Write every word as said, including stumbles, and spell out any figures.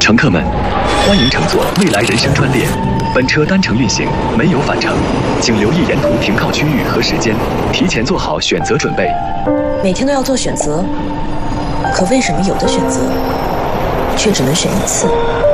乘客们，欢迎乘坐未来人生专列。本车单程运行，没有返程，请留意沿途停靠区域和时间，提前做好选择准备。 每天都要做选择，可为什么有的选择却只能选一次？